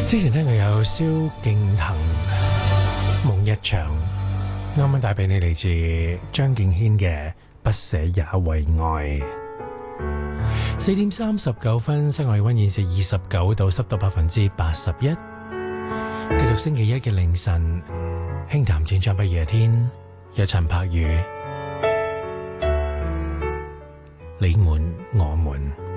之前聽過有蕭敬騰夢一場，啱啱帶俾你嚟自張敬軒嘅不捨也為愛。4點39分，室外氣溫現時29度，濕度81%。繼續星期一嘅凌晨，輕談淺唱不夜天，有陳柏宇，你們我們。